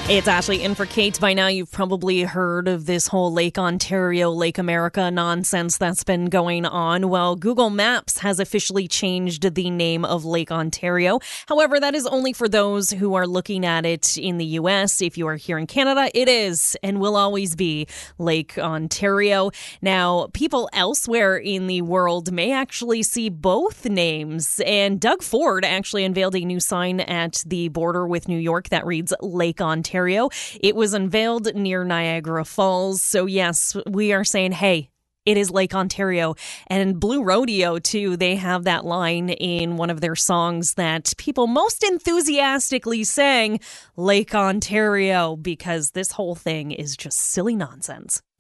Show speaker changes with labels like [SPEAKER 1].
[SPEAKER 1] It's Ashley in for Kate. By now, you've probably heard of this whole Lake Ontario, Lake America nonsense that's been going on. Well, Google Maps has officially changed the name of Lake Ontario. However, that is only for those who are looking at it in the U.S. If you are here in Canada, it is and will always be Lake Ontario. Now, people elsewhere in the world may actually see both names. And Doug Ford actually unveiled a new sign at the border with New York that reads Lake Ontario. It was unveiled near Niagara Falls. So yes, we are saying, hey, it is Lake Ontario. And Blue Rodeo, too, they have that line in one of their songs that people most enthusiastically sang, Lake Ontario, because this whole thing is just silly nonsense.